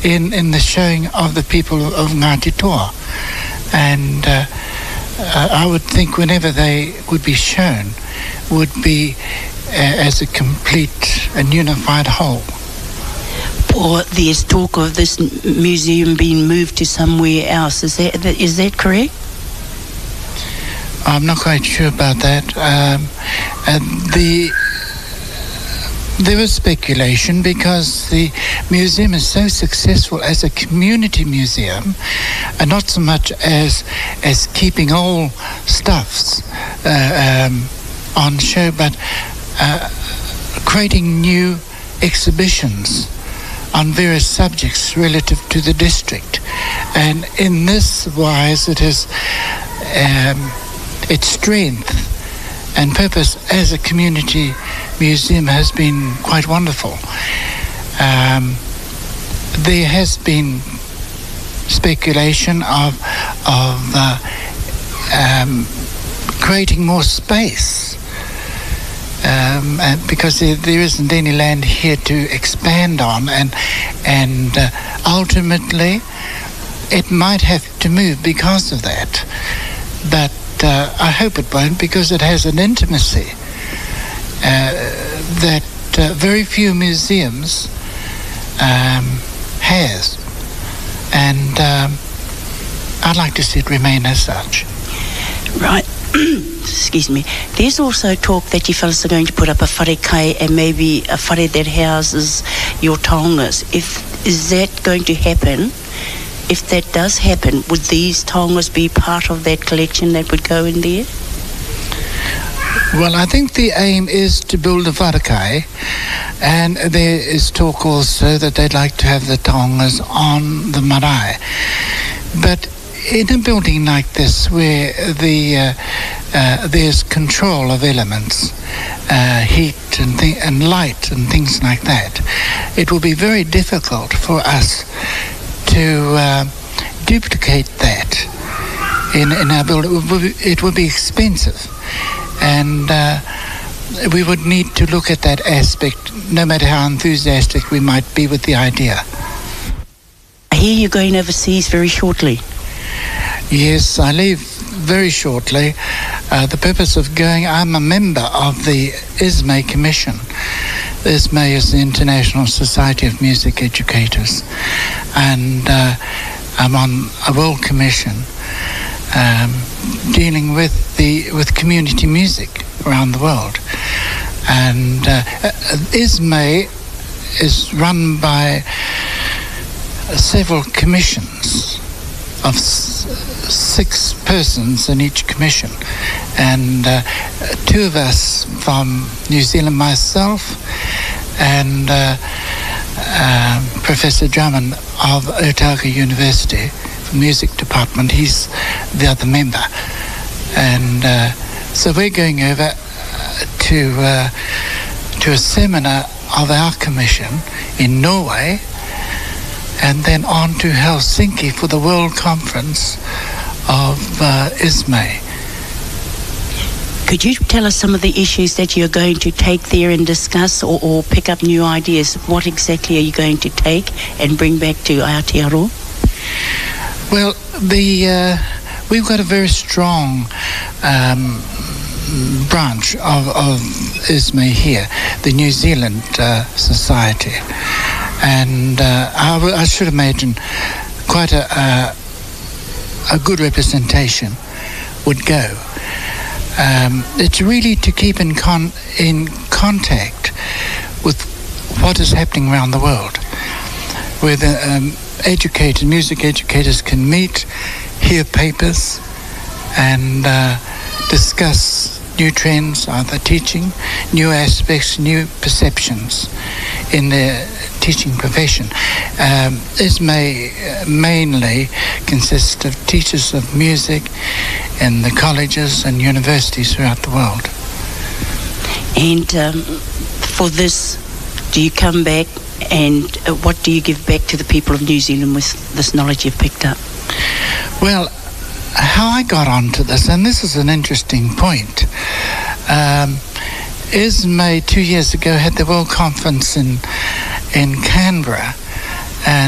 in the showing of the people of Ngāti Toa. And I would think whenever they would be shown would be as a complete and unified whole. Or there's talk of this museum being moved to somewhere else. Is that correct? I'm not quite sure about that. There was speculation because the museum is so successful as a community museum, and not so much as keeping old stuffs on show, but creating new exhibitions on various subjects relative to the district. And in this wise, it has its strength and purpose as a community museum has been quite wonderful. There has been speculation of creating more space, because there isn't any land here to expand on, and ultimately it might have to move because of that. But I hope it won't, because it has an intimacy that very few museums has, and I'd like to see it remain as such. Right. Excuse me. There's also talk that you fellas are going to put up a whare kai and maybe a whare that houses your taongas. Is that going to happen? If that does happen, would these taongas be part of that collection that would go in there? Well, I think the aim is to build a whare kai, and there is talk also that they'd like to have the taongas on the marae. But in a building like this, where there's control of elements, heat and light and things like that, it will be very difficult for us to duplicate that in our building. It would be expensive, and we would need to look at that aspect, no matter how enthusiastic we might be with the idea. I hear you're going overseas very shortly. Yes, I leave very shortly. The purpose of going, I'm a member of the ISME Commission. ISME is the International Society of Music Educators, and I'm on a World Commission dealing with community music around the world. And ISME is run by several commissions of 6 persons in each commission, and 2 of us from New Zealand, myself and Professor Drummond of Otago University, the music department. He's the other member, and so we're going over to a seminar of our commission in Norway, and then on to Helsinki for the World Conference of ISME. Could you tell us some of the issues that you're going to take there and discuss, or pick up new ideas? What exactly are you going to take and bring back to Aotearoa? Well, we've got a very strong branch of ISME here, the New Zealand Society. And I should imagine quite a good representation would go. It's really to keep in contact with what is happening around the world, where the music educators can meet, hear papers, and discuss new trends, either teaching, new aspects, new perceptions in their teaching profession. ISME mainly consists of teachers of music in the colleges and universities throughout the world. And for this, do you come back and what do you give back to the people of New Zealand with this knowledge you've picked up? Well, how I got onto this, and this is an interesting point. ISME 2 years ago had the World Conference in Canberra,